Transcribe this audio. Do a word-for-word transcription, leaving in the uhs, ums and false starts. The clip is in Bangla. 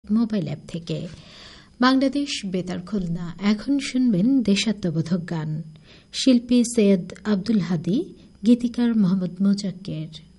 মোবাইল অ্যাপ থেকে। বাংলাদেশ বেতার খুলনা। এখন শুনবেন দেশাত্মবোধক গান। শিল্পী সৈয়দ আব্দুল হাদী, গীতিকার মোহাম্মদ মোজাক্কের।